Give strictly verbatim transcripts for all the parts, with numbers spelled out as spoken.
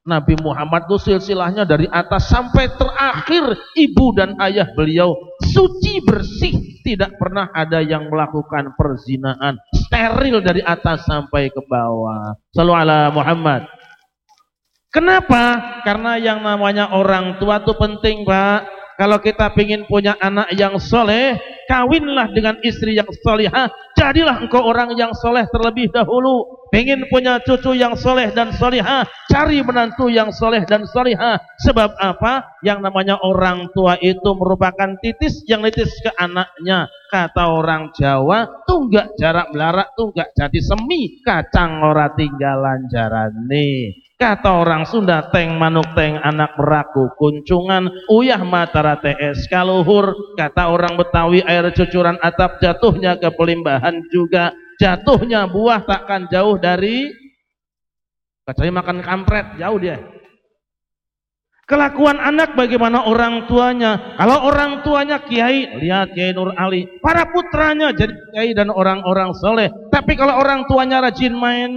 Nabi Muhammad itu silsilahnya dari atas sampai terakhir ibu dan ayah beliau suci bersih, tidak pernah ada yang melakukan perzinahan, steril dari atas sampai ke bawah. Shallu ala Muhammad. Kenapa? Karena yang namanya orang tua itu penting, Pak. Kalau kita ingin punya anak yang soleh, kawinlah dengan istri yang solehah. Jadilah engkau orang yang soleh terlebih dahulu. Ingin punya cucu yang soleh dan solehah, cari menantu yang soleh dan solehah. Sebab apa? Yang namanya orang tua itu merupakan titis yang nitis ke anaknya. Kata orang Jawa, tunggak jarak melarak, tunggak jadi semi, kacang ora tinggalan jarane. Kata orang Sunda, teng manuk teng anak meraku kuncungan, uyah matara T S kaluhur. Kata orang Betawi, air cucuran atap jatuhnya ke pelimbahan juga. Jatuhnya buah takkan jauh dari, kecuali makan kampret, jauh dia. Kelakuan anak bagaimana orang tuanya. Kalau orang tuanya kiai, lihat Kiai Nur Ali, para putranya jadi kiai dan orang-orang soleh. Tapi kalau orang tuanya rajin main,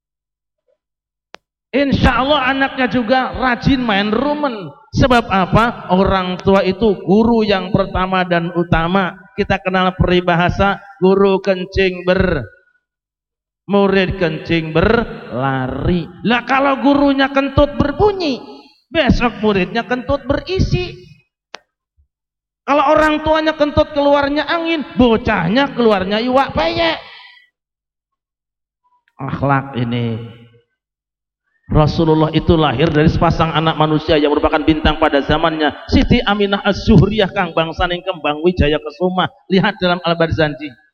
insya Allah anaknya juga rajin main rumen. Sebab apa? Orang tua itu guru yang pertama dan utama. Kita kenal peribahasa, guru kencing ber, murid kencing berlari. Lah kalau gurunya kentut berbunyi, besok muridnya kentut berisi. Kalau orang tuanya kentut keluarnya angin, bocahnya keluarnya iwak peyek. Akhlak ini. Rasulullah itu lahir dari sepasang anak manusia yang merupakan bintang pada zamannya. Siti Aminah Az-Zuhriyah kang bangsaning kembang wijaya kesuma. Lihat dalam Al-Barzanji.